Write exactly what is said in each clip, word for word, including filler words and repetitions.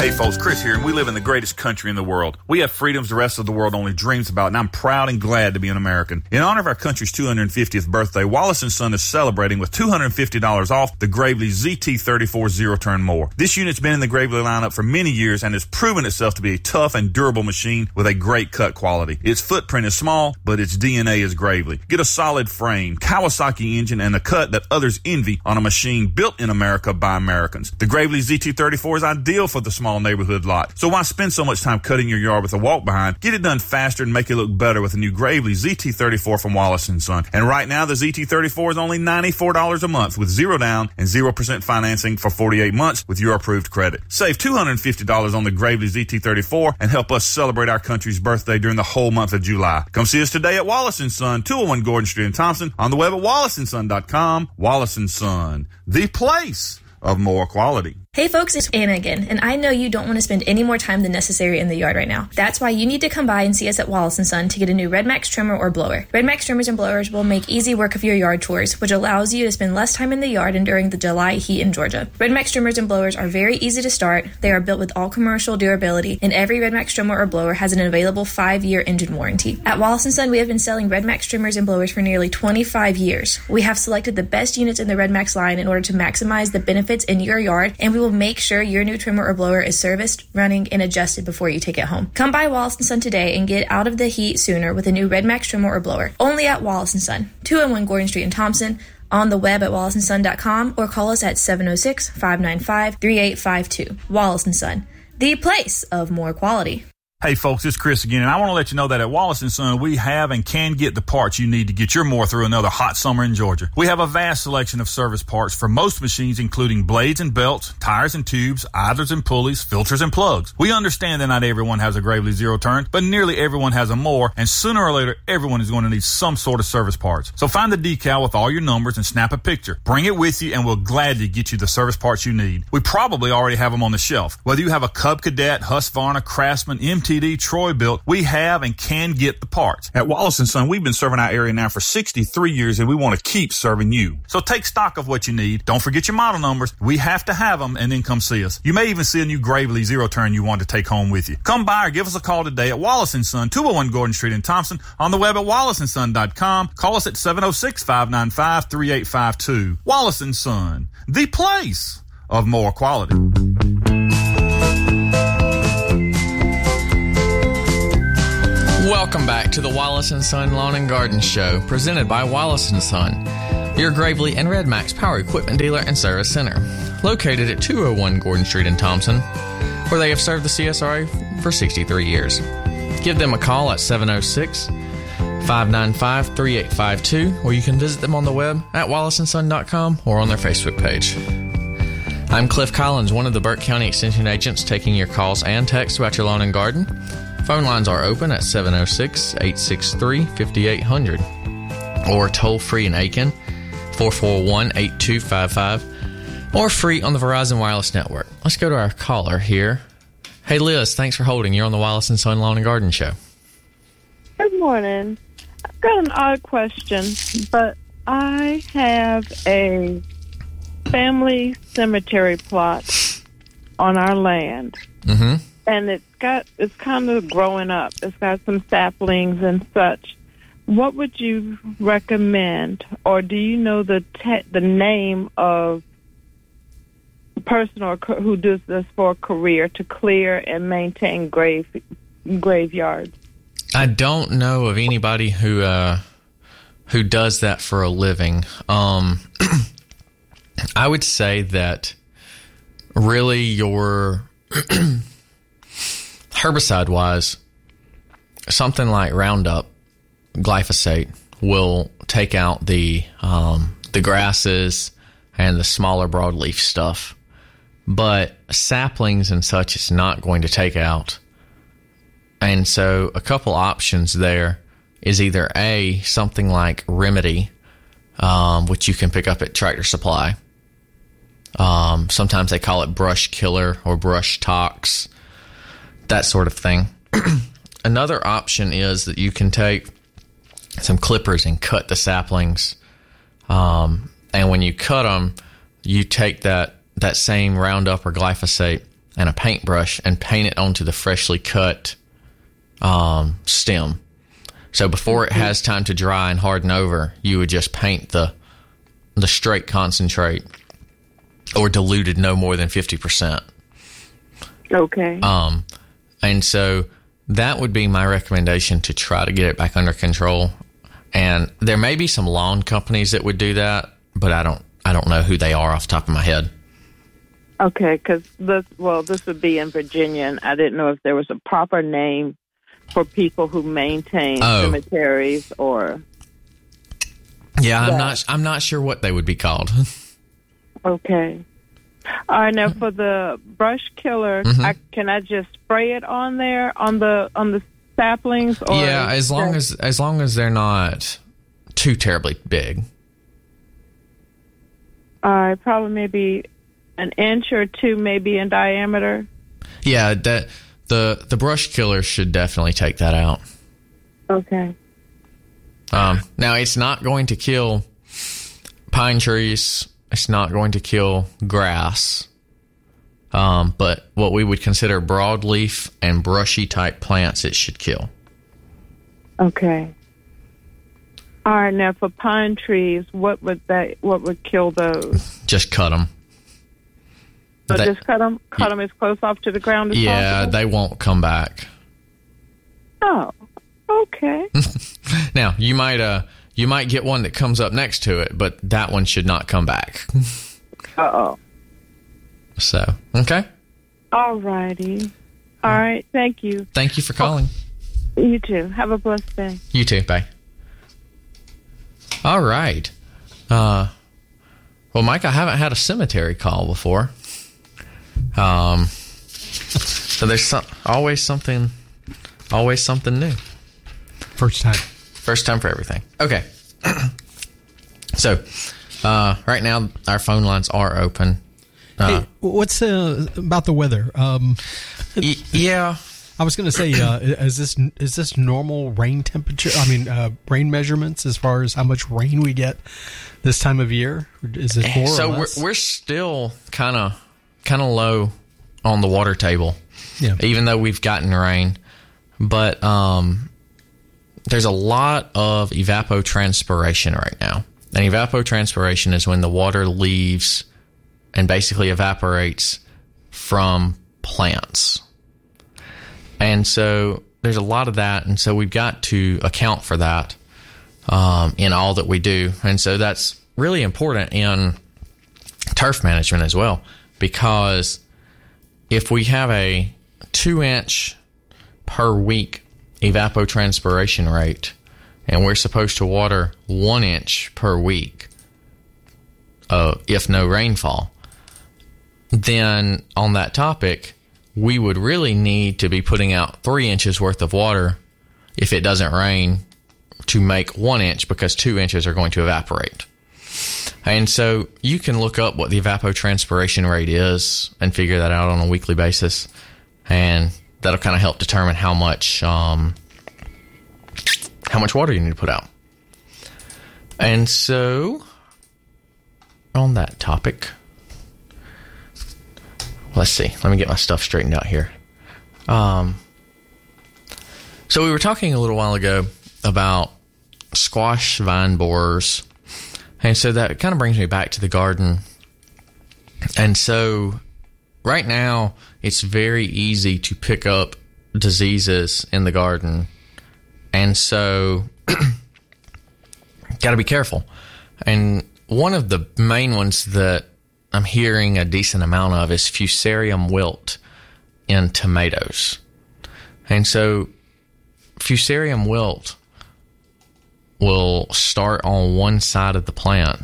Hey folks, Chris here, and we live in the greatest country in the world. We have freedoms the rest of the world only dreams about, and I'm proud and glad to be an American. In honor of our country's two hundred fiftieth birthday, Wallace and Son is celebrating with two hundred fifty dollars off the Gravely Z T thirty-four zero-turn mower. This unit's been in the Gravely lineup for many years and has proven itself to be a tough and durable machine with a great cut quality. Its footprint is small, but its D N A is Gravely. Get a solid frame, Kawasaki engine, and a cut that others envy on a machine built in America by Americans. The Gravely Z T thirty-four is ideal for the small neighborhood lot. So why spend so much time cutting your yard with a walk behind? Get it done faster and make it look better with the new Gravely Z T thirty-four from Wallace and Son. And right now, the Z T thirty-four is only ninety-four dollars a month with zero down and zero percent financing for forty-eight months with your approved credit. Save two hundred fifty dollars on the Gravely Z T thirty-four and help us celebrate our country's birthday during the whole month of July. Come see us today at Wallace and Son, two oh one Gordon Street in Thompson, on the web at wallace and son dot com. Wallace and Son, the place of more quality. Hey folks, it's Anna again, and I know you don't want to spend any more time than necessary in the yard right now. That's why you need to come by and see us at Wallace and Son to get a new Redmax trimmer or blower. Redmax trimmers and blowers will make easy work of your yard chores, which allows you to spend less time in the yard and during the July heat in Georgia. Redmax trimmers and blowers are very easy to start. They are built with all commercial durability, and every Redmax trimmer or blower has an available five-year engine warranty. At Wallace and Son, we have been selling Redmax trimmers and blowers for nearly twenty-five years. We have selected the best units in the Redmax line in order to maximize the benefits in your yard, and we will make sure your new trimmer or blower is serviced, running, and adjusted before you take it home. Come by Wallace and Son today and get out of the heat sooner with a new Redmax trimmer or blower. Only at Wallace and Son, two oh one Gordon Street in Thompson, on the web at wallace and son dot com, or call us at seven oh six, five nine five, three eight five two. Wallace and Son, the place of more quality. Hey folks, it's Chris again, and I want to let you know that at Wallace and Son, we have and can get the parts you need to get your mower through another hot summer in Georgia. We have a vast selection of service parts for most machines, including blades and belts, tires and tubes, idlers and pulleys, filters and plugs. We understand that not everyone has a Gravely Zero Turn, but nearly everyone has a mower, and sooner or later, everyone is going to need some sort of service parts. So find the decal with all your numbers and snap a picture. Bring it with you, and we'll gladly get you the service parts you need. We probably already have them on the shelf. Whether you have a Cub Cadet, Husqvarna, Craftsman, M T D, Troy-Bilt, we have and can get the parts. At Wallace and Son, we've been serving our area now for sixty-three years, and we want to keep serving you. So take stock of what you need. Don't forget your model numbers. We have to have them, and then come see us. You may even see a new Gravely Zero Turn you want to take home with you. Come by or give us a call today at Wallace and Son, two oh one Gordon Street in Thompson, on the web at wallace and son dot com. Call us at seven oh six, five nine five, three eight five two. Wallace and Son, the place of more quality. Welcome back to the Wallace and Son Lawn and Garden Show, presented by Wallace and Son, your Gravely and Redmax power equipment dealer and service center, located at two oh one Gordon Street in Thompson, where they have served the C S R A for sixty-three years. Give them a call at seven oh six, five nine five, three eight five two, or you can visit them on the web at wallace and son dot com or on their Facebook page. I'm Cliff Collins, one of the Burke County Extension agents, taking your calls and texts about your lawn and garden. Phone lines are open at seven oh six, eight six three, five eight zero zero or toll-free in Aiken, four four one, eight two five five, or free on the Verizon Wireless Network. Let's go to our caller here. Hey, Liz, thanks for holding. You're on the Wallace and Son Lawn and Garden Show. Good morning. I've got an odd question, but I have a family cemetery plot on our land. Mm-hmm. And it's got it's kind of growing up. It's got some saplings and such. What would you recommend, or do you know the te- the name of a person or co- who does this for a career to clear and maintain grave graveyards? I don't know of anybody who uh, who does that for a living. Um, I would say that really your herbicide-wise, something like Roundup, glyphosate, will take out the um, the grasses and the smaller broadleaf stuff. But saplings and such, it's not going to take out. And so a couple options there is either A, something like Remedy, um, which you can pick up at Tractor Supply. Um, sometimes they call it Brush Killer or Brush Tox, that sort of thing. Another option is that you can take some clippers and cut the saplings. Um, and when you cut them, you take that, that same Roundup or glyphosate and a paintbrush and paint it onto the freshly cut um, stem. So before it has time to dry and harden over, you would just paint the the straight concentrate or diluted no more than fifty percent. Okay. Um, and so that would be my recommendation to try to get it back under control. And there may be some lawn companies that would do that, but I don't I don't know who they are off the top of my head. Okay, because this, well, this would be in Virginia, and I didn't know if there was a proper name for people who maintain Oh. cemeteries or... Yeah, I'm Yeah. not I'm not sure what they would be called. Okay. All right, now for the brush killer, Mhm. I, can I just spray it on there, on the on the saplings? Or Yeah, as long as as long as they're not too terribly big. All right, probably maybe an inch or two maybe in diameter. Yeah, that the the brush killer should definitely take that out. Okay. Um, now, it's not going to kill pine trees. It's not going to kill grass. Um, but what we would consider broadleaf and brushy type plants, it should kill. Okay. All right, now for pine trees, what would that what would kill those? Just cut them. So They- just cut them, cut them as close off to the ground as Yeah, possible. they won't come back. Oh, okay. Now, you might uh you might get one that comes up next to it, but that one should not come back. Uh oh. So, okay. All righty. All right. Thank you. Thank you for calling. You too. Have a blessed day. You too. Bye. All right. Uh, well, Mike, I haven't had a cemetery call before. Um, so there's some, always something, always something new. First time. First time for everything. Okay. So, uh, right now our phone lines are open. Uh, Hey, what's uh, about the weather? Um, y- yeah. I was going to say, uh, is this is this normal rain temperature? I mean, uh, rain measurements as far as how much rain we get this time of year? Is it more So or we're less? we're still kind of kind of low on the water table, Yeah. even though we've gotten rain. But um, there's a lot of evapotranspiration right now. And evapotranspiration is when the water leaves and basically evaporates from plants. And so there's a lot of that, and so we've got to account for that um, in all that we do. And so that's really important in turf management as well, because if we have a two-inch per week evapotranspiration rate, and we're supposed to water one inch per week, uh, if no rainfall, then on that topic, we would really need to be putting out three inches worth of water if it doesn't rain to make one inch, because two inches are going to evaporate. And so you can look up what the evapotranspiration rate is and figure that out on a weekly basis, and that'll kind of help determine how much um, how much water you need to put out. And so on that topic, let's see. Let me get my stuff straightened out here. Um, so we were talking a little while ago about squash vine borers. And so that kind of brings me back to the garden. And so right now, it's very easy to pick up diseases in the garden. And so got to be careful. And one of the main ones that I'm hearing a decent amount of is Fusarium wilt in tomatoes. And so Fusarium wilt will start on one side of the plant,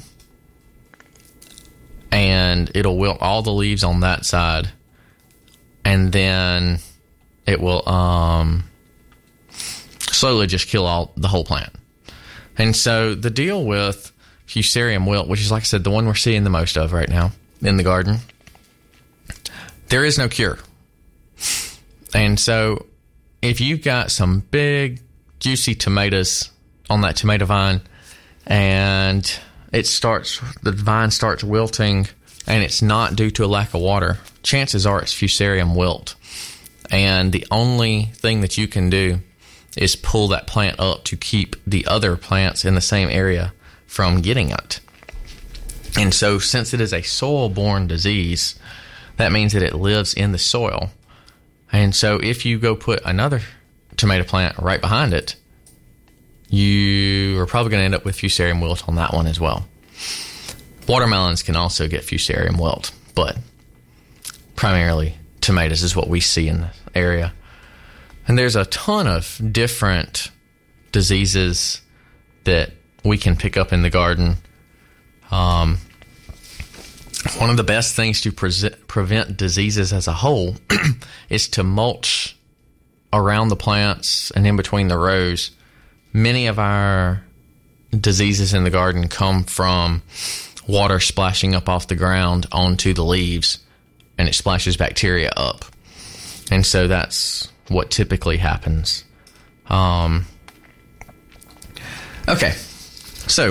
and it'll wilt all the leaves on that side, and then it will um, slowly just kill all the whole plant. And so the deal with Fusarium wilt, which is, like I said, the one we're seeing the most of right now in the garden, there is no cure. And so if you've got some big, juicy tomatoes on that tomato vine, and it starts, the vine starts wilting, and it's not due to a lack of water, chances are it's Fusarium wilt. And the only thing that you can do is pull that plant up to keep the other plants in the same area from getting it. And so since it is a soil-borne disease, that means that it lives in the soil. And so if you go put another tomato plant right behind it, you are probably going to end up with Fusarium wilt on that one as well. Watermelons can also get Fusarium wilt, but primarily tomatoes is what we see in the area. And there's a ton of different diseases that we can pick up in the garden. Um, one of the best things to pre- prevent diseases as a whole is to mulch around the plants and in between the rows. Many of our diseases in the garden come from water splashing up off the ground onto the leaves, and it splashes bacteria up. And so that's what typically happens. Um, okay, so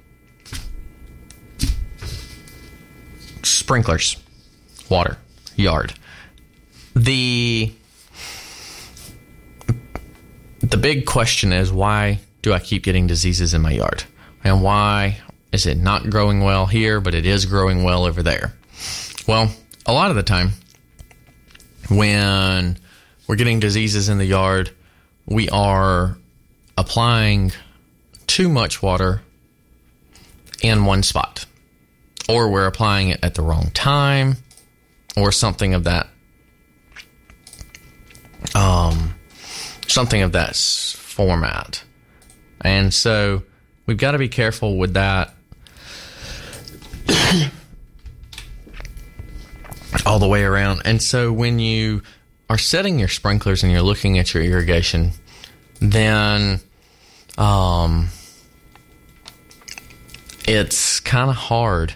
sprinklers, water, yard. The the big question is, why do I keep getting diseases in my yard? And why is it not growing well here, but it is growing well over there? Well, a lot of the time, when we're getting diseases in the yard, we are applying too much water in one spot. Or we're applying it at the wrong time, or something of that um, something of that format. And so we've got to be careful with that all the way around. And so when you are setting your sprinklers and you're looking at your irrigation, then um, it's kind of hard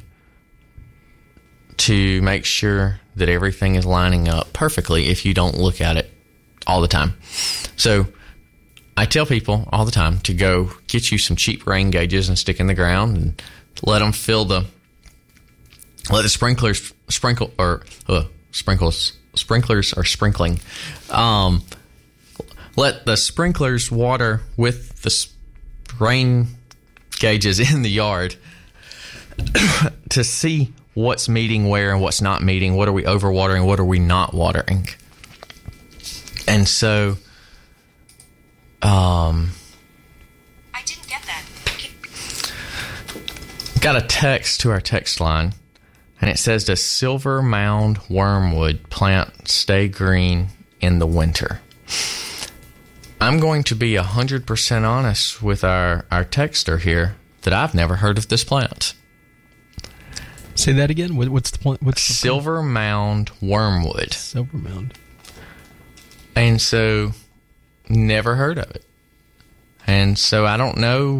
to make sure that everything is lining up perfectly if you don't look at it all the time. So I tell people all the time to go get you some cheap rain gauges and stick in the ground and let them fill the let the sprinklers sprinkle or uh, sprinkles sprinklers are sprinkling. Um, let the sprinklers water with the rain gauges in the yard to see what's meeting where and what's not meeting. What are we overwatering? What are we not watering? And so, um, I didn't get that. got a text to our text line, and it says, does silver mound wormwood plant stay green in the winter? I'm going to be one hundred percent honest with our, our texter here that I've never heard of this plant. Say that again. What, what's the point? What's the Silver plant? mound wormwood. Silver mound. And so, never heard of it. And so, I don't know.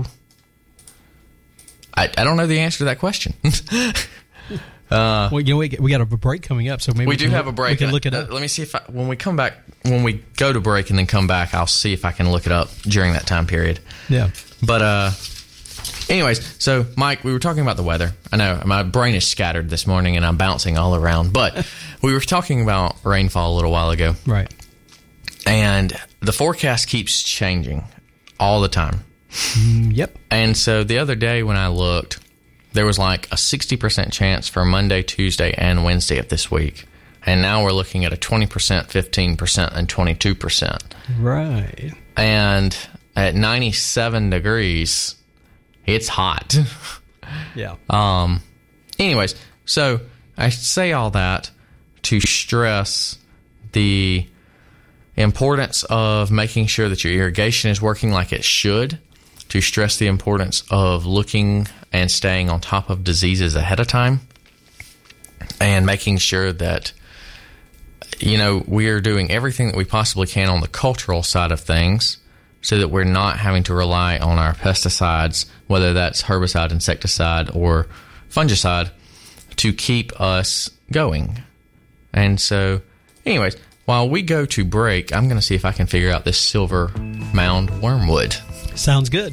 I, I don't know the answer to that question. uh, well, you know, we, we got a break coming up, so maybe we, we do can, have a break. We can look it uh, up. Let me see if I, when we come back, when we go to break and then come back, I'll see if I can look it up during that time period. Yeah. But, uh, anyways, so Mike, we were talking about the weather. I know my brain is scattered this morning and I'm bouncing all around, but we were talking about rainfall a little while ago. Right. And the forecast keeps changing all the time. Mm, yep. And so the other day when I looked, there was like a sixty percent chance for Monday, Tuesday, and Wednesday of this week. And now we're looking at a twenty percent, fifteen percent, and twenty-two percent. Right. And at ninety-seven degrees, it's hot. Yeah. Um. Anyways, so I say all that to stress the importance of making sure that your irrigation is working like it should, to stress the importance of looking and staying on top of diseases ahead of time, and making sure that, you know, we are doing everything that we possibly can on the cultural side of things so that we're not having to rely on our pesticides, whether that's herbicide, insecticide, or fungicide, to keep us going. And so, anyways, while we go to break, I'm going to see if I can figure out this silver mound wormwood. Sounds good.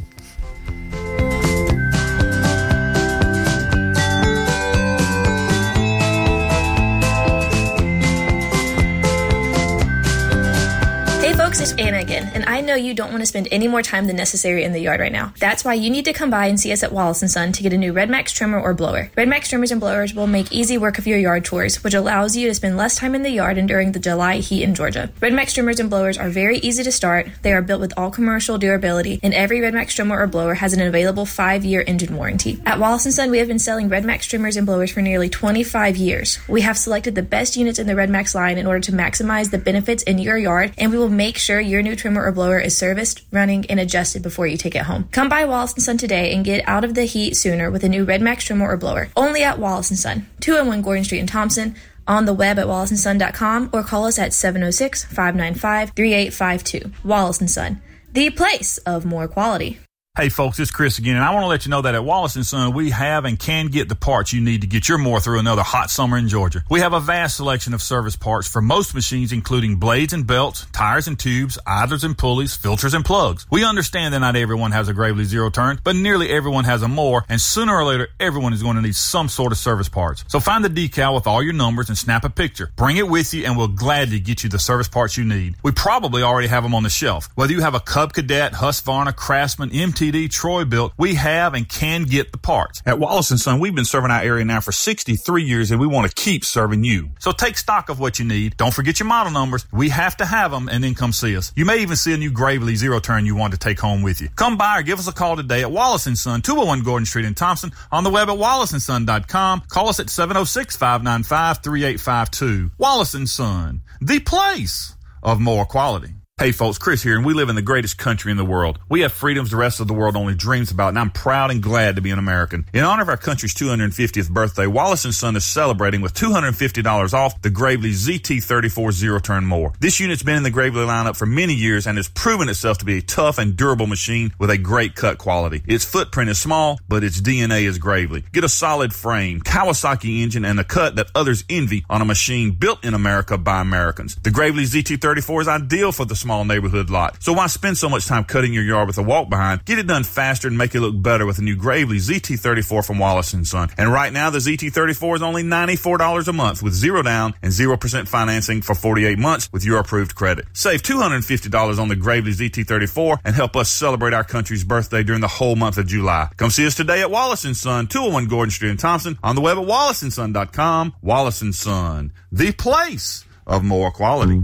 folks, it's Anna again, and I know you don't want to spend any more time than necessary in the yard right now. That's why you need to come by and see us at Wallace and Son to get a new RedMax trimmer or blower. RedMax trimmers and blowers will make easy work of your yard chores, which allows you to spend less time in the yard and during the July heat in Georgia. RedMax trimmers and blowers are very easy to start. They are built with all commercial durability, and every RedMax trimmer or blower has an available five-year engine warranty. At Wallace and Son, we have been selling RedMax trimmers and blowers for nearly twenty-five years. We have selected the best units in the RedMax line in order to maximize the benefits in your yard, and we will make sure your new trimmer or blower is serviced, running, and adjusted before you take it home. Come by Wallace and Son today and get out of the heat sooner with a new RedMax trimmer or blower. Only at Wallace and Son, two oh one Gordon Street in Thompson, on the web at wallace and son dot com, or call us at seven oh six, five nine five, three eight five two. Wallace and Son, the place of more quality. Hey folks, it's Chris again, and I want to let you know that at Wallace and Son, we have and can get the parts you need to get your mower through another hot summer in Georgia. We have a vast selection of service parts for most machines, including blades and belts, tires and tubes, idlers and pulleys, filters and plugs. We understand that not everyone has a Gravely Zero Turn, but nearly everyone has a mower, and sooner or later, everyone is going to need some sort of service parts. So find the decal with all your numbers and snap a picture. Bring it with you, and we'll gladly get you the service parts you need. We probably already have them on the shelf. Whether you have a Cub Cadet, Husqvarna, Craftsman, M T D, Troy Built, we have and can get the parts. At Wallace and Son, we've been serving our area now for sixty-three years, and we want to keep serving you. So take stock of what you need. Don't forget your model numbers. We have to have them, and then come see us. You may even see a new Gravely Zero Turn you want to take home with you. Come by or give us a call today at Wallace and Son, two oh one Gordon Street in Thompson, on the web at wallace and son dot com. Call us at seven oh six, five nine five, three eight five two. Wallace and Son, the place of more quality. Hey folks, Chris here, and we live in the greatest country in the world. We have freedoms the rest of the world only dreams about, and I'm proud and glad to be an American. In honor of our country's two hundred fiftieth birthday, Wallace and Son is celebrating with two hundred fifty dollars off the Gravely Z T thirty-four Zero Turn Mower. This unit's been in the Gravely lineup for many years and has proven itself to be a tough and durable machine with a great cut quality. Its footprint is small, but its D N A is Gravely. Get a solid frame, Kawasaki engine, and a cut that others envy on a machine built in America by Americans. The Gravely Z T thirty-four is ideal for the small neighborhood lot. So why spend so much time cutting your yard with a walk behind? Get it done faster and make it look better with the new Gravely Z T thirty-four from Wallace and Son. And right now, the Z T thirty-four is only ninety-four dollars a month with zero down and zero percent financing for forty-eight months with your approved credit. Save two hundred fifty dollars on the Gravely Z T thirty-four and help us celebrate our country's birthday during the whole month of July. Come see us today at Wallace and Son, two oh one Gordon Street in Thompson, on the web at wallace and son dot com. Wallace and Son, the place of more quality.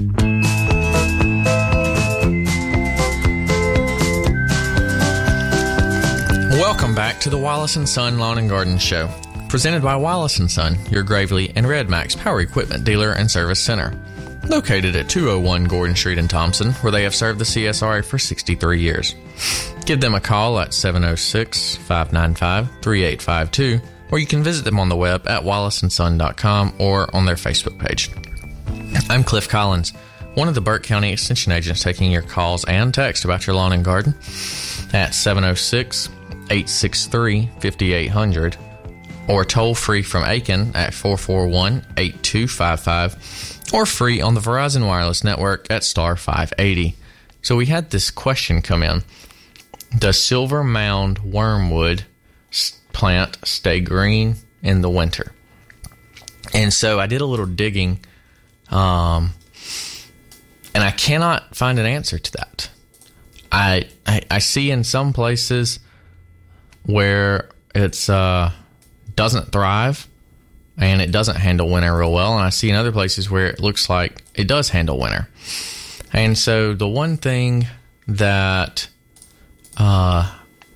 Welcome back to the Wallace and Son Lawn and Garden Show, presented by Wallace and Son, your Gravely and RedMax power equipment dealer and service center. Located at two oh one Gordon Street in Thompson, where they have served the C S R A for sixty-three years. Give them a call at seven oh six, five nine five, three eight five two, or you can visit them on the web at wallace and son dot com or on their Facebook page. I'm Cliff Collins, one of the Burke County Extension agents taking your calls and texts about your lawn and garden at seven oh six, eight six three, five eight zero zero or toll free from Aiken at four four one, eight two five five or free on the Verizon Wireless Network at star five eighty. So we had this question come in. Does silver mound wormwood plant stay green in the winter? And so I did a little digging, um, and I cannot find an answer to that. I, I, I see in some places where it's uh, doesn't thrive and it doesn't handle winter real well, and I see in other places where it looks like it does handle winter. And so the one thing that uh,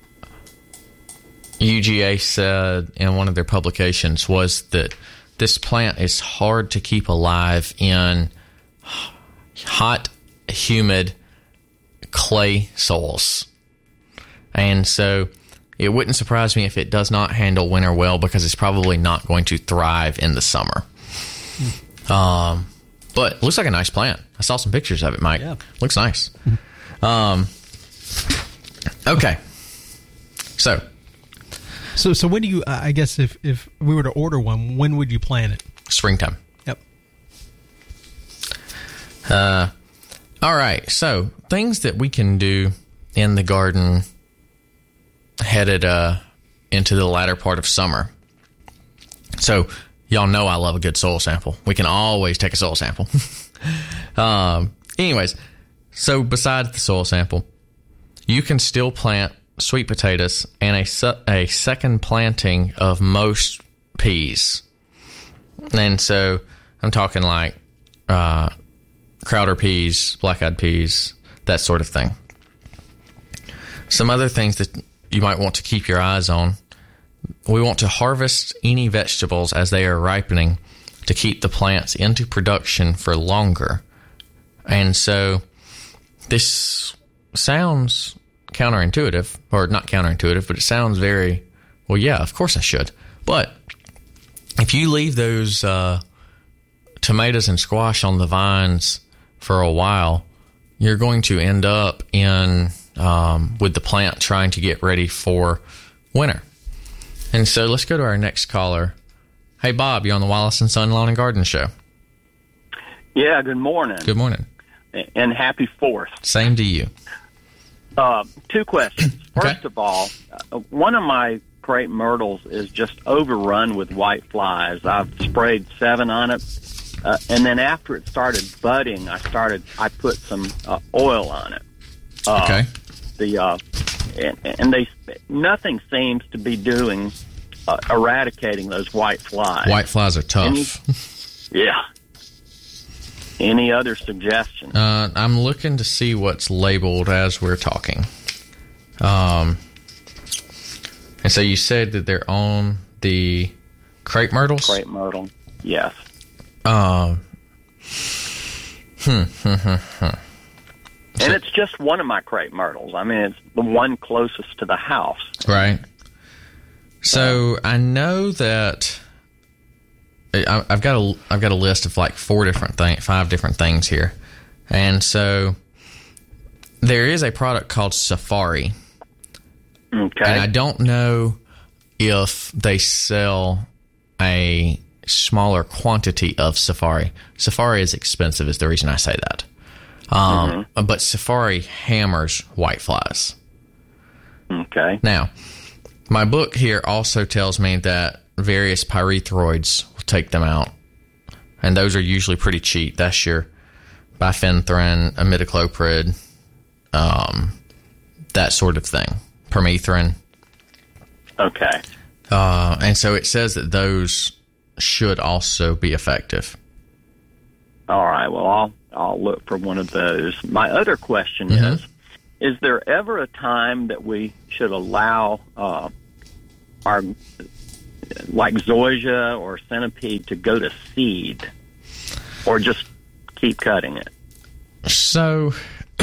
U G A said in one of their publications was that this plant is hard to keep alive in hot, humid clay soils. And so it wouldn't surprise me if it does not handle winter well, because it's probably not going to thrive in the summer. Mm. Um, but it looks like a nice plant. I saw some pictures of it, Mike. Yeah. Looks nice. Mm-hmm. Um, okay. So. So, so when do you, I guess if, if we were to order one, when would you plant it? Springtime. Yep. Uh, all right. So things that we can do in the garden headed uh, into the latter part of summer. So y'all know I love a good soil sample. We can always take a soil sample. um, anyways, So besides the soil sample, you can still plant sweet potatoes and a, se- a second planting of most peas. And so I'm talking like uh, Crowder peas, black-eyed peas, that sort of thing. Some other things that you might want to keep your eyes on. We want to harvest any vegetables as they are ripening to keep the plants into production for longer. And so this sounds counterintuitive, or not counterintuitive, but it sounds very, well, yeah, of course I should. But if you leave those uh, tomatoes and squash on the vines for a while, you're going to end up in um, with the plant trying to get ready for winter. And so let's go to our next caller. Hey, Bob, you're on the Wallace and Son Lawn and Garden Show. Yeah, good morning. Good morning. And happy Fourth. Same to you. Uh, two questions. First Okay. of all, uh, one of my crepe myrtles is just overrun with white flies. I've sprayed seven on it, uh, and then after it started budding, I started. I put some uh, oil on it. Uh, Okay. The uh, and, and they nothing seems to be doing uh, eradicating those white flies. White flies are tough. Any, yeah. Any other suggestions? Uh, I'm looking to see what's labeled as we're talking. Um, and so you said that they're on the crepe myrtles? Crepe myrtle, yes. Um, hmm, hmm, hmm, hmm. And it's just one of my crepe myrtles. I mean, it's the one closest to the house. Right. So I know that I- I've got a I've got a list of like four different things, five different things here, and so there is a product called Safari, Okay. and I don't know if they sell a smaller quantity of Safari. Safari is expensive, is the reason I say that. Um, Mm-hmm. But Safari hammers white flies. Okay. Now, my book here also tells me that various pyrethroids will take them out, and those are usually pretty cheap. That's your bifenthrin, imidacloprid, um, that sort of thing, permethrin. Okay. Uh, and so it says that those should also be effective. All right. Well, I'll I'll look for one of those. My other question Mhm. is: is there ever a time that we should allow uh, our like zoysia or centipede to go to seed, or just keep cutting it? So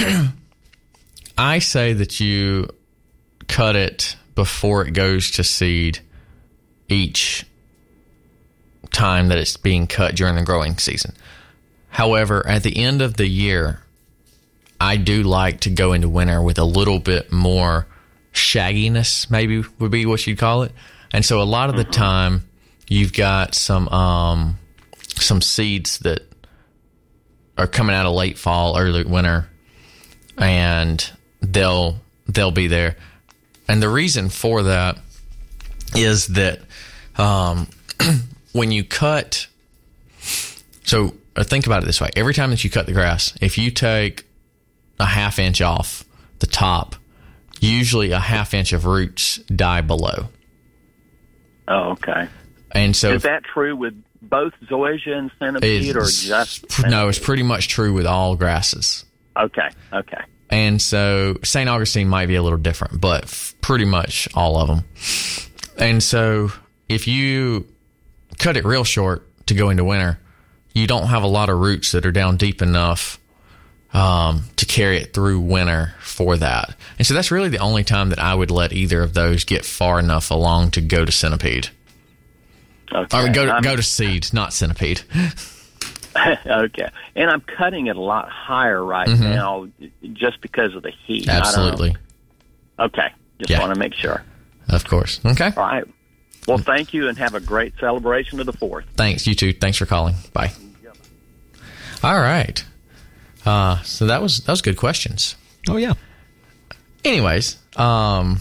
I say that you cut it before it goes to seed each time that it's being cut during the growing season. However, at the end of the year, I do like to go into winter with a little bit more shagginess, maybe would be what you'd call it. And so a lot of the time, you've got some um, some seeds that are coming out of late fall, early winter, and they'll they'll be there. And the reason for that is that um, when you cut, so uh, think about it this way: every time that you cut the grass, if you take a half inch off the top, usually a half inch of roots die below. Oh, okay. And so Is that true with both zoysia and centipede, or it's, just no, it's centipede? pretty much true with all grasses. Okay. Okay. And so Saint Augustine might be a little different, but f- pretty much all of them. And so if you cut it real short to go into winter, you don't have a lot of roots that are down deep enough um, to carry it through winter for that. And so that's really the only time that I would let either of those get far enough along to go to centipede. Okay. Or go to, I'm- go to seed, not centipede. Okay. And I'm cutting it a lot higher right now just because of the heat. I don't know. Absolutely. Okay. Just Yeah. want to make sure. Of course. Okay. All right. Well, thank you, and have a great celebration of the fourth. Thanks. You too. Thanks for calling. Bye. All right. Uh, so that was that was good questions. Oh, yeah. Anyways, um,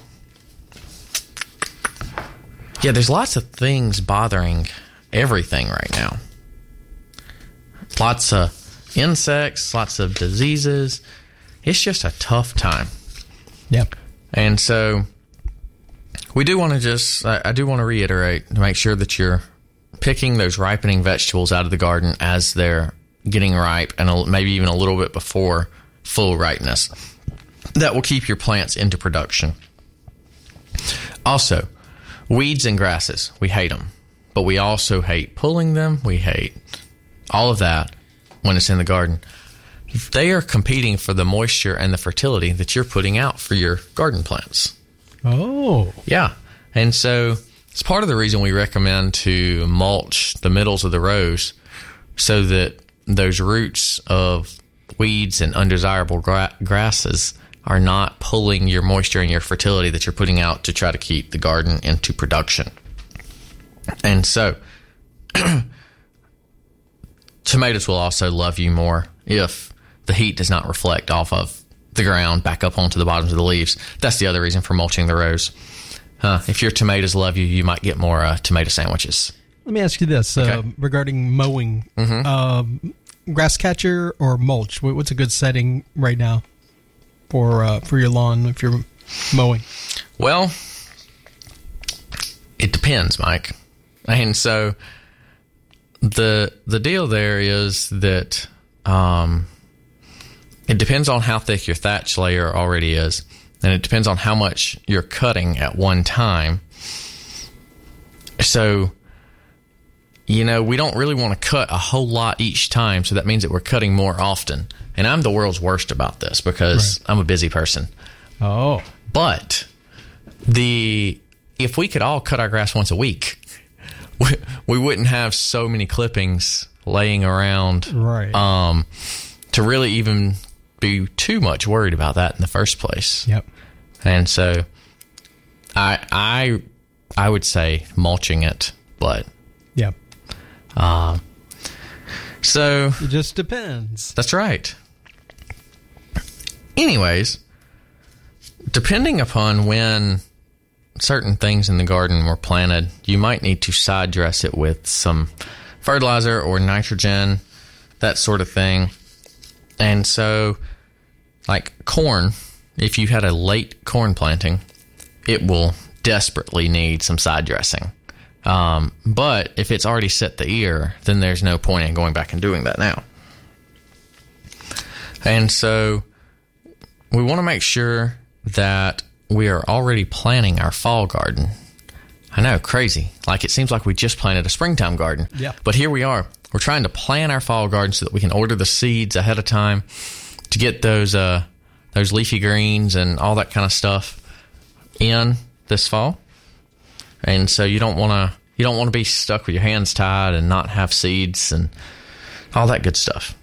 yeah, there's lots of things bothering everything right now. Lots of insects, lots of diseases. It's just a tough time. Yep. And so we do want to just, I, I do want to reiterate to make sure that you're picking those ripening vegetables out of the garden as they're getting ripe and a, maybe even a little bit before full ripeness. That will keep your plants into production. Also, weeds and grasses, we hate them. But we also hate pulling them. We hate all of that when it's in the garden. They are competing for the moisture and the fertility that you're putting out for your garden plants. Oh. Yeah. And so it's part of the reason we recommend to mulch the middles of the rows so that those roots of weeds and undesirable gra- grasses are not pulling your moisture and your fertility that you're putting out to try to keep the garden into production. And so tomatoes will also love you more if the heat does not reflect off of the ground back up onto the bottoms of the leaves. That's the other reason for mulching the rows. Uh, if your tomatoes love you, you might get more uh, tomato sandwiches. Let me ask you this Okay. uh, regarding mowing. Mm-hmm. Um, grass catcher or mulch? What- What's a good setting right now for uh, for your lawn if you're mowing? Well, it depends, Mike. And so the the deal there is that um, it depends on how thick your thatch layer already is, and it depends on how much you're cutting at one time. So, you know, we don't really want to cut a whole lot each time, so that means that we're cutting more often. And I'm the world's worst about this because Right. I'm a busy person. Oh. But the if we could all cut our grass once a week, we, we wouldn't have so many clippings laying around Right. um, to really even be too much worried about that in the first place. Yep. And so I I I would say mulching it, but Yep. uh, so It just depends. that's right. Anyways, depending upon when certain things in the garden were planted, you might need to side dress it with some fertilizer or nitrogen, that sort of thing. And so, like corn, if you had a late corn planting, it will desperately need some side dressing. Um, but if it's already set the ear, then there's no point in going back and doing that now. And so we want to make sure that we are already planning our fall garden. I know, crazy. Like it seems like we just planted a springtime garden. Yeah. But here we are. We're trying to plan our fall garden so that we can order the seeds ahead of time to get those uh, those leafy greens and all that kind of stuff in this fall. And so you don't want to you don't want to be stuck with your hands tied and not have seeds and all that good stuff.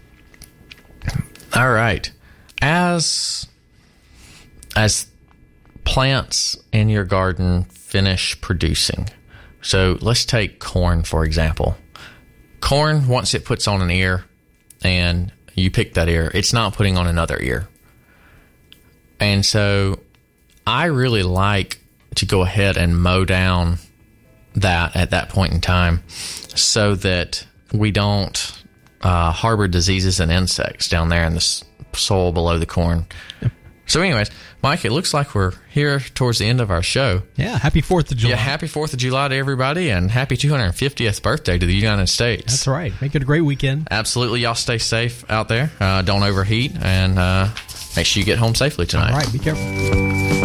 All right. As as plants in your garden finish producing. So let's take corn, for example. Corn, once it puts on an ear and you pick that ear, it's not putting on another ear. And so I really like to go ahead and mow down that at that point in time so that we don't uh, harbor diseases and insects down there in the s- soil below the corn. Yep. So anyways, Mike, it looks like we're here towards the end of our show. Yeah. Happy fourth of July. Yeah, happy fourth of July to everybody, and happy two hundred fiftieth birthday to the United States. That's right. Make it a great weekend. Absolutely. Y'all stay safe out there. Uh, don't overheat, and uh, make sure you get home safely tonight. All right. Be careful.